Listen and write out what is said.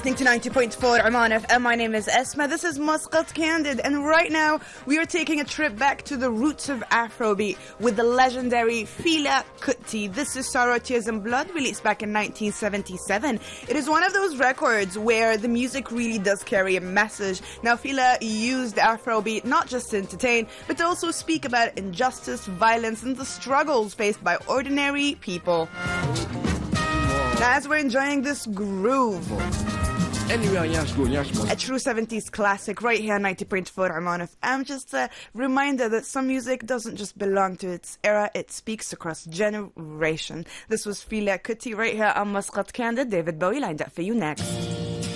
listening to 90.4 Oman FM. My name is Esma. This is Muscat Candid. And right now, we are taking a trip back to the roots of Afrobeat with the legendary Fela Kuti. This is Sorrow, Tears and Blood, released back in 1977. It is one of those records where the music really does carry a message. Now, Fela used Afrobeat not just to entertain, but to also speak about injustice, violence, and the struggles faced by ordinary people. Now, as we're enjoying this groove, a true 70s classic right here on 90.4 Oman FM. Just a reminder that some music doesn't just belong to its era, it speaks across generation. This was Fela Kuti right here on Muscat Candid. David Bowie lined up for you next.